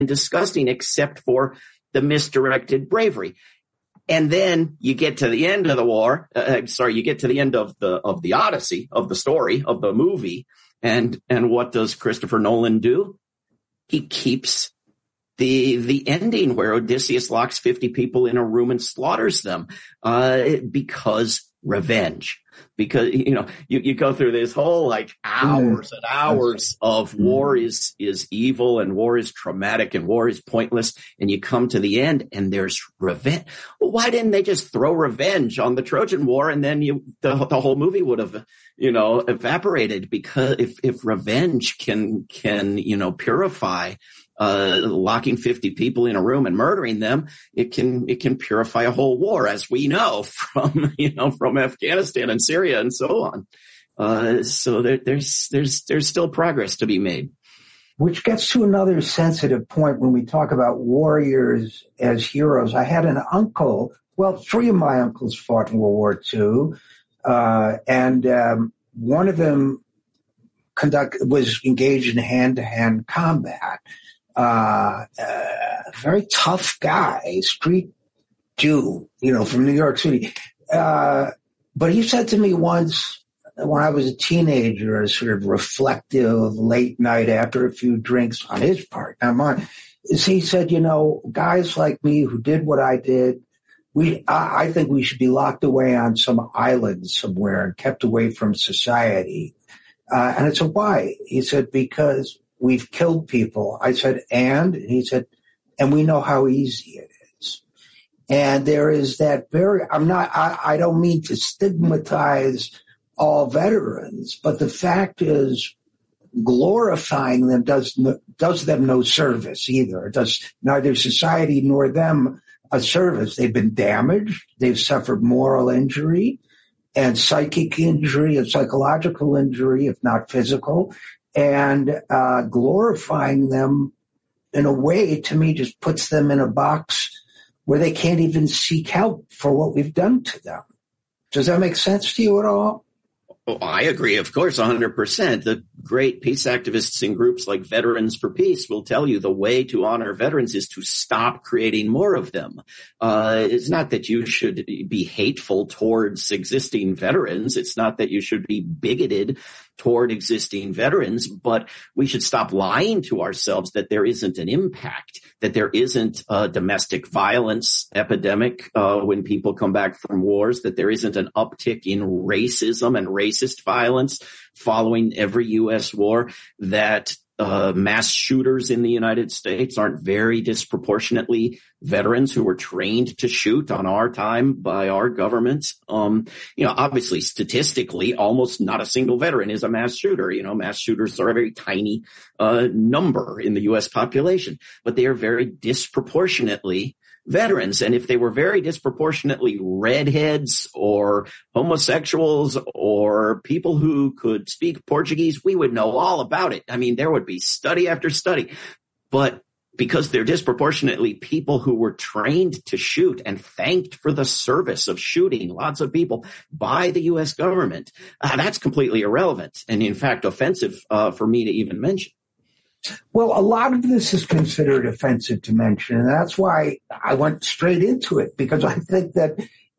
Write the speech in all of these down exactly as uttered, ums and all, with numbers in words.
disgusting except for the misdirected bravery. And then you get to the end of the war. Uh, sorry, you get to the end of the of the Odyssey, of the story, of the movie. And and what does Christopher Nolan do? He keeps the the ending where Odysseus locks fifty people in a room and slaughters them uh, because revenge. Because, you know, you, you go through this whole like hours and hours of war is, is evil and war is traumatic and war is pointless. And you come to the end and there's revenge. Well, why didn't they just throw revenge on the Trojan War and then you, the, the whole movie would have, you know, evaporated? Because if, if revenge can, can, you know, purify Uh, locking fifty people in a room and murdering them, it can, it can purify a whole war, as we know from, you know, from Afghanistan and Syria and so on. Uh, so there, there's, there's, there's still progress to be made. Which gets to another sensitive point when we talk about warriors as heroes. I had an uncle, well, three of my uncles fought in World War Two, uh, and, um, one of them conduct, was engaged in hand-to-hand combat. Uh, uh, very tough guy, street Jew, you know, from New York City. Uh, but he said to me once when I was a teenager, a sort of reflective late night after a few drinks on his part, not mine, is he said, you know, guys like me who did what I did, we, I, I think we should be locked away on some island somewhere and kept away from society. Uh, and I said, why? He said, because we've killed people. I said, and? He said, and we know how easy it is. And there is that very, I'm not, I, I don't mean to stigmatize all veterans, but the fact is glorifying them does, does them no service either. It does neither society nor them a service. They've been damaged. They've suffered moral injury and psychic injury and psychological injury, if not physical. And uh, glorifying them in a way, to me, just puts them in a box where they can't even seek help for what we've done to them. Does that make sense to you at all? Oh, I agree, of course, one hundred percent. The great peace activists in groups like Veterans for Peace will tell you the way to honor veterans is to stop creating more of them. Uh, it's not that you should be hateful towards existing veterans. It's not that you should be bigoted toward existing veterans, but we should stop lying to ourselves that there isn't an impact, that there isn't a domestic violence epidemic uh, when people come back from wars, that there isn't an uptick in racism and racist violence following every U S war, that uh, mass shooters in the United States aren't very disproportionately veterans who were trained to shoot on our time by our government. Um, you know, obviously, statistically, almost not a single veteran is a mass shooter. You know, mass shooters are a very tiny uh, number in the U S population, but they are very disproportionately veterans. And if they were very disproportionately redheads or homosexuals or people who could speak Portuguese, we would know all about it. I mean, there would be study after study. But because they're disproportionately people who were trained to shoot and thanked for the service of shooting lots of people by the U S government, uh, that's completely irrelevant and, in fact, offensive uh, for me to even mention. Well, a lot of this is considered offensive to mention, and that's why I went straight into it, because I think that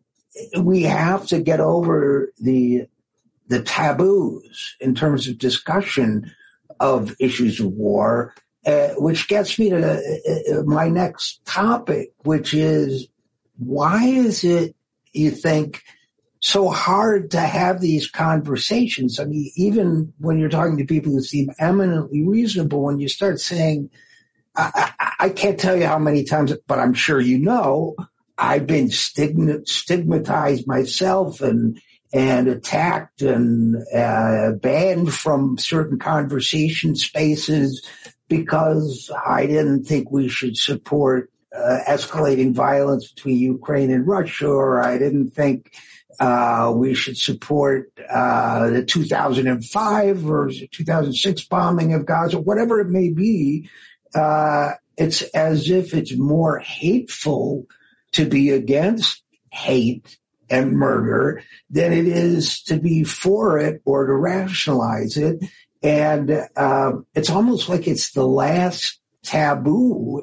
we have to get over the the taboos in terms of discussion of issues of war, uh, which gets me to uh, my next topic, which is, why is it, you think, so hard to have these conversations? I mean, even when you're talking to people who seem eminently reasonable, when you start saying, I, I, I can't tell you how many times, but I'm sure you know, I've been stigma, stigmatized myself and and attacked and uh, banned from certain conversation spaces because I didn't think we should support uh, escalating violence between Ukraine and Russia, or I didn't think Uh, we should support uh, the two thousand five or two thousand six bombing of Gaza, whatever it may be. Uh, it's as if it's more hateful to be against hate and murder than it is to be for it or to rationalize it. And uh, it's almost like it's the last taboo